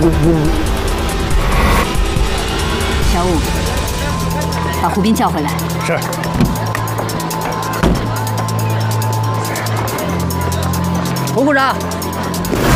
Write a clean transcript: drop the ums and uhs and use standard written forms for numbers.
小五，把胡斌叫回来。 是。 胡股长，